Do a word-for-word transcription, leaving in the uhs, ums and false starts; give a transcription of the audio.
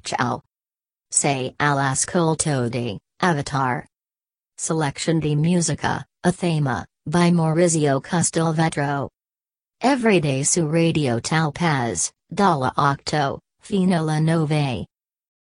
Ciao. Sei all'ascolto di Avatar. Selection di musica, a thema, by Maurizio Castelvetro. Everyday su Radio Talpaz, dalla otto, fino alla nove.